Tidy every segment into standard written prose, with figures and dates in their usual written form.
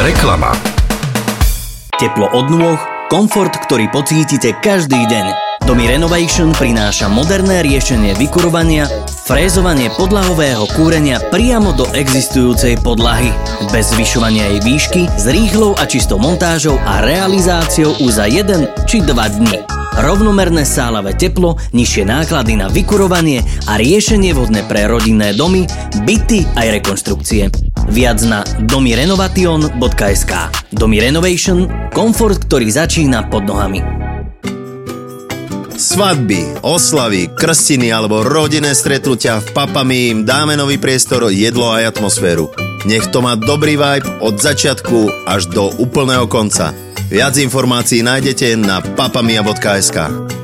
Reklama. Teplo od nôh, komfort, ktorý pocítite každý deň. Domy Renovation prináša moderné riešenie vykurovania, frézovanie podlahového kúrenia priamo do existujúcej podlahy. Bez zvyšovania jej výšky, s rýchlou a čistou montážou a realizáciou už za 1 či 2 dni. Rovnomerné sálavé teplo, nižšie náklady na vykurovanie a riešenie vhodné pre rodinné domy, byty aj rekonštrukcie. Viac na domirenovation.sk. Domy Renovation, komfort, ktorý začína pod nohami. Svadby, oslavy, krstiny alebo rodinné stretnutia v Papami im dáme nový priestor, jedlo a atmosféru. Nech to má dobrý vibe od začiatku až do úplného konca. Viac informácií nájdete na papamia.sk.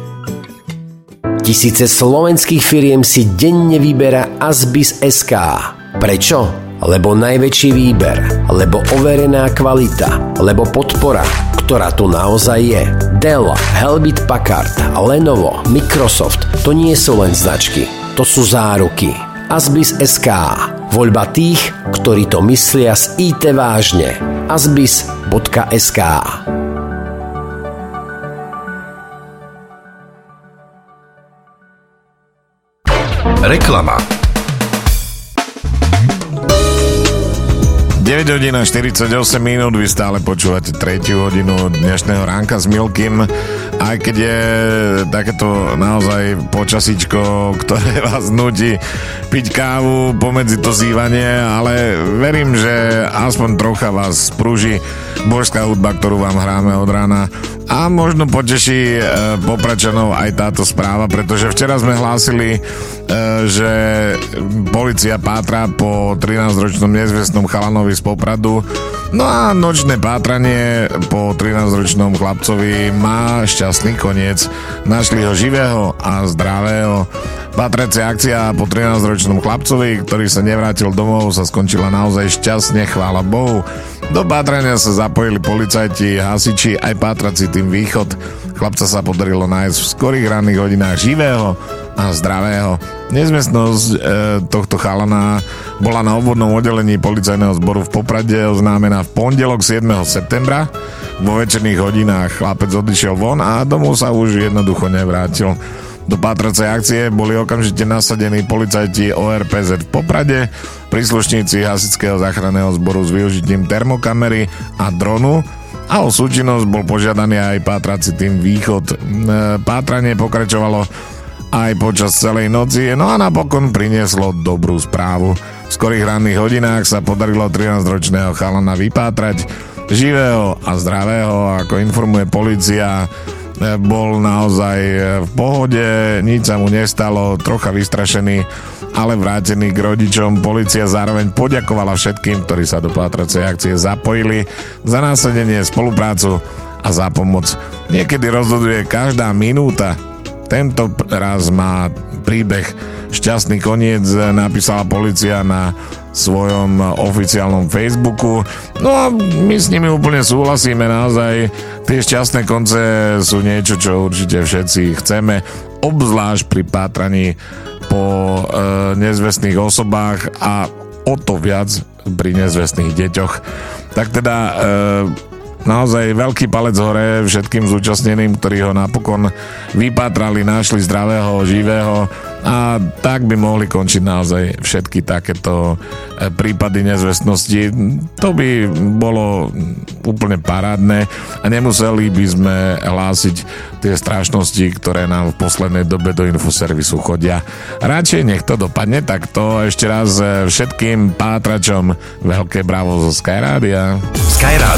Tisíce slovenských firiem si denne vyberá Asbis.sk. Prečo? Lebo najväčší výber, lebo overená kvalita, lebo podpora, ktorá tu naozaj je. Dell, Helbit Packard, Lenovo, Microsoft, to nie sú len značky, to sú záruky. Asbis.sk. Voľba tých, ktorí to myslia z IT vážne. Asbis.sk. Reklama. 9 hodín a 48 minút, vy stále počúvate 3. hodinu dnešného ránka s Milkym, aj keď je takéto naozaj počasíčko, ktoré vás nutí piť kávu pomedzi to zývanie, ale verím, že aspoň trocha vás sprúži božská hudba, ktorú vám hráme od rána a možno poteší Popračanov aj táto správa, pretože včera sme hlásili, že polícia pátra po 13-ročnom nezvestnom chalanovi z Popradu. No a nočné pátranie po 13-ročnom chlapcovi má šťastný koniec. Našli ho živého a zdravého. Pátracia akcia po 13-ročnom chlapcovi, ktorý sa nevrátil domov, sa skončila naozaj šťastne, chvála Bohu. Do pátrania sa zapojili policajti, hasiči, aj pátrací tým Východ. Chlapca sa podarilo nájsť v skorých ranných hodinách živého a zdravého. Nezmestnosť tohto chalana bola na obvodnom oddelení policajného zboru v Poprade oznámená v pondelok 7. septembra. Vo večerných hodinách chlapec odišiel von a domov sa už jednoducho nevrátil. Do pátracej akcie boli okamžite nasadení policajti ORPZ v Poprade, príslušníci hasičského záchranného zboru s využitím termokamery a dronu a o súčinnosť bol požiadaný aj pátrací tým Východ. Pátranie pokračovalo aj počas celej noci, no a napokon prinieslo dobrú správu. V skorých ranných hodinách sa podarilo 13-ročného chalana vypátrať živého a zdravého, ako informuje polícia. Bol naozaj v pohode, nič sa mu nestalo, trocha vystrašený, ale vrátený k rodičom. Polícia zároveň poďakovala všetkým, ktorí sa do pátracej akcie zapojili, za násadenie, spoluprácu a za pomoc. Niekedy rozhoduje každá minúta. Tento raz má príbeh šťastný koniec, napísala polícia na svojom oficiálnom Facebooku. No a my s nimi úplne súhlasíme, naozaj tie šťastné konce sú niečo, čo určite všetci chceme, obzvlášť pri pátraní po nezvestných osobách a o to viac pri nezvestných deťoch. Tak teda naozaj veľký palec hore všetkým zúčastneným, ktorí ho napokon vypátrali, našli zdravého, živého a tak by mohli končiť naozaj všetky takéto prípady nezvestnosti. To by bolo úplne parádne a nemuseli by sme hlásiť tie strašnosti, ktoré nám v poslednej dobe do infoservisu chodia. Radšej nech to dopadne takto. Ešte raz všetkým pátračom veľké bravo zo Skyrádia. Skyrádio.